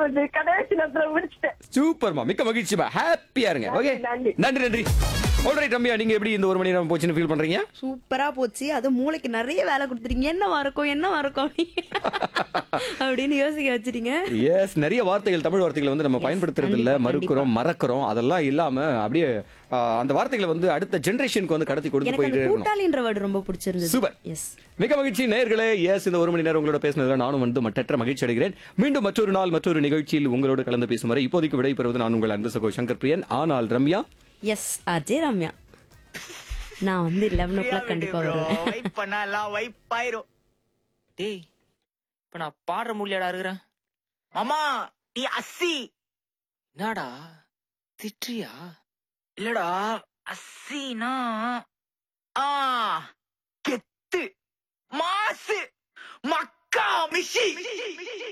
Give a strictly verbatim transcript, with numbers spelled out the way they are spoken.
வந்து கடைசி நேரத்துல முடிச்சிட்டேன். சூப்பர்மா, மிக்க மகிழ்ச்சிமா, ஹாப்பியா இருங்க. ஓகே, நன்றி. நன்றி நன்றி. ஆல்ரைட் ரம்யா, நீங்க எப்படி இந்த ஒரு மணி நேரம் போச்சுன்னு ஃபீல் பண்றீங்க? சூப்பரா போச்சு. அது மூளைக்கு நிறைய வேலை கொடுத்துட்டீங்க. என்னவா இருக்கும் என்னவா இருக்கும் அப்படின்னு யோசிக்க வச்சிட்டீங்க. எஸ், நிறைய வார்த்தைகள், தமிழ் வார்த்தைகளை வந்து நம்ம பயன்படுத்துறது இல்ல, கண்டிப்பா, மறுக்கிறோம், மறக்கிறோம். அதெல்லாம் இல்லாம அப்படியே ஆ, அந்த வார்த்தைகளை வந்து அடுத்த ஜெனரேஷனுக்கு வந்து கடத்தி கொடுத்து எனக்கு அந்த போயிட்டே இருக்கணும். கூட்டாளின்ற வேர்டு ரொம்ப பிடிச்சிருந்தது. சூப்பர். எஸ். மிக மகிழ்ச்சி நேயர்களே. எஸ், இந்த ஒரு மணி நேரம் உங்களோட பேசினதுல நானும் வந்து மட்டற்ற மகிழ்ச்சி அடைகிறேன். மீண்டும் மற்றொரு நாள் மற்றொரு நிகழ்ச்சியில் உங்களோடு கலந்து பேசும் வரை இப்போதைக்கு விடைபெறுவது நான் உங்கள் அன்பு சகோ சங்கர் பிரியன். ஆனால் ரம்யா, எஸ் அஜய் ரம்யா, நான் வந்து லெவன் ஓ கிளாக் கண்டிப்பா வருவேன். வைப் பண்ணலாம், வைப் ஆயிரும். டேய், இப்ப நான் பாடுற முடியாடா இருக்கிறேன். மாமா நீ அஸ்ஸி. என்னடா திட்றியா? இல்லடா, அஸ்ஸினா ஆ கெத்து மாசு மக்கா மிஷி.